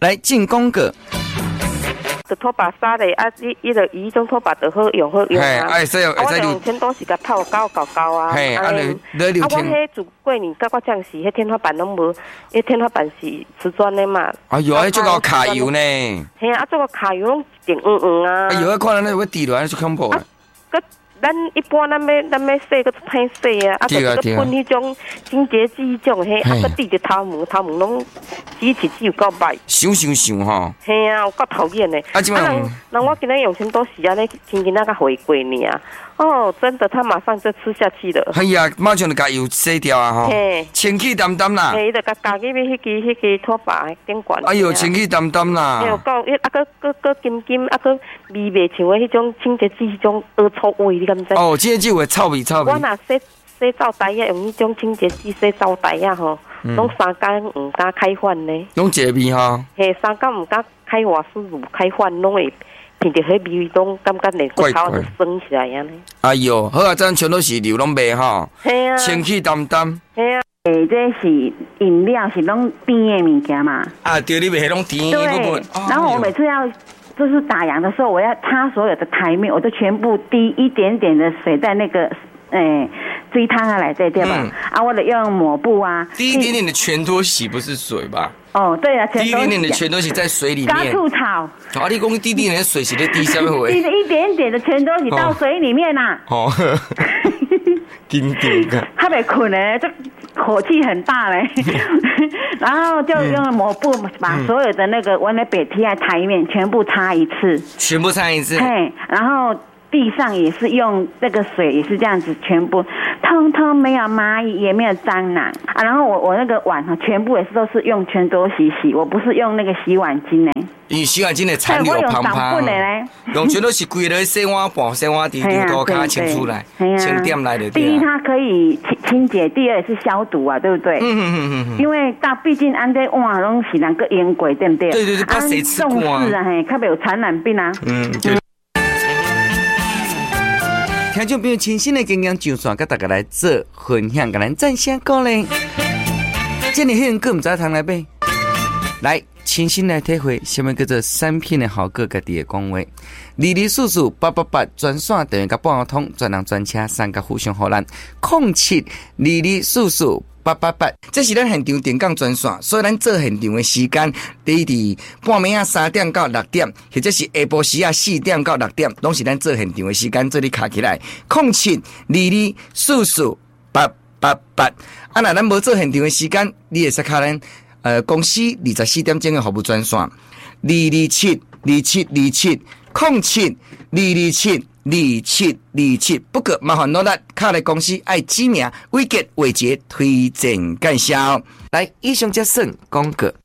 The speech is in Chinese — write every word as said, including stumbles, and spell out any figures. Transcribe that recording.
来进广告。 就拖把沙嘞，啊，伊伊就伊种拖把就好用好用啊。 哎，使用， 啊，我用天都是甲泡高高高啊。 嘿，啊，你你啊，我迄做过年，甲我这样是，迄天花板拢无，迄天花板是瓷砖的嘛。 哎呦，迄做个卡油呢。 嘿啊，做个卡油拢定黄黄啊。 哎呦，我看咱那会滴落，就恐怖啊。 咱一般咱要咱要洗个歹洗啊，啊，就是个喷迄种清洁剂迄种，嘿，啊，个滴着头毛，头毛拢洗起只有够歹。 想想想吼。 嘿啊，有够讨厌的。啊，人人我今日用钱都是安尼，轻轻那个回归你啊。哦，真的，他马上就吃下去了。 哎呀，马上就甲油洗掉啊吼。嘿，清气淡淡啦。 嘿，就甲加去迄支迄支拖把顶管。 哎呦，清气淡淡啦。 还有够，啊个个个金金，啊个味袂像迄种清洁剂迄种恶臭味，你敢知？ 哦，清洁剂会臭味臭味。 我若洗洗灶台啊，用迄种清洁剂洗灶台啊吼，拢三工唔敢开饭呢。 拢一个味吼。嘿， 三工唔敢开瓦斯炉开饭，拢会。闻到迄味拢感觉连骨头都酸起来安尼。 哎呦，好啊，咱全都是流拢卖吼。 系啊。 清气淡淡。 系啊。 诶，这是饮料，是拢甜的物件嘛。 啊，对，你卖迄种甜的部分。 然后我每次要就是打烊的时候，我要擦所有的台面，我都全部滴一点点的水在那个诶水汤啊来对对吧？啊，我得用抹布啊。 滴一点点的全脱洗不是水吧？ 哦，对啊， 滴一点点的全都是在水里面。 加醋草。 啊，你讲滴一点点的水是在滴什么回？ 滴一点点的全都是到水里面呐。 哦。紧张个。 他没困嘞，这火气很大嘞。然后就用抹布把所有的那个我那北贴在台面全部擦一次。 全部擦一次。 嘿，然后地上也是用那个水，也是这样子，全部通通没有蚂蚁，也没有蟑螂啊。然后我我那个碗哈，全部也是都是用全都洗洗，我不是用那个洗碗巾呢。 因为洗碗巾的残留胖胖。用全都是规个洗碗盘、洗碗碟、丢刀卡清出来，清点来的。 第一，它可以清清洁；第二是消毒啊，对不对？嗯嗯嗯嗯。因为大毕竟安这碗拢是人个烟鬼，对不对？ 对对对，怕谁吃过啊？ 重视啊，嘿，较没有传染病啊。 嗯，对。听众朋友，亲身的经验上线，跟大家来做分享，跟咱赞声鼓励。这里很个唔知通来买，来亲身来体会什么叫做产品的好个家己的讲话。二二四四八八八专线电话甲半号通，专人专车三个互相互咱空七二二四四八八八，这是咱现场电讲专线，所以咱做现场的时间，第伫半暝啊三点到六点，或者是下晡时啊四点到六点，拢是咱做现场的时间，做你卡起来空七二二四四八八八。啊，那咱无做现场的时间，你会使卡咱呃公司二十四点钟的服务专线，二二七二七二七空七二二七二七二七。不过麻烦努力卡来公司爱指名伟杰伟杰推荐介绍。来，以上则算广告。